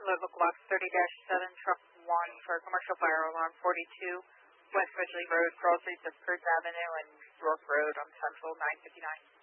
Louisville Block 30-7, Truck 1 for commercial fire alarm 42, West Ridgely Road, crossings of Kurtz Avenue and York Road on Central 959.